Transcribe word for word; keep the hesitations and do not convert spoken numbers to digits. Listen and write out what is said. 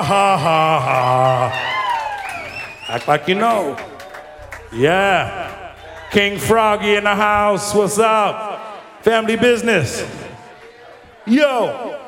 ha, ha, ha. Act like you know. Yeah. King Froggy in the house. What's up? Family business. Yo.